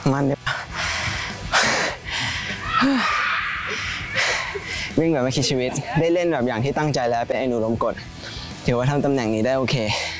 มันเดี๋ยววิ่งแบบไม่คิดชีวิตได้เล่นแบบอย่างที่ตั้งใจแล้วเป็นไอ้หนูลมกดถือว่าทำตำแหน่งนี้ได้โอเค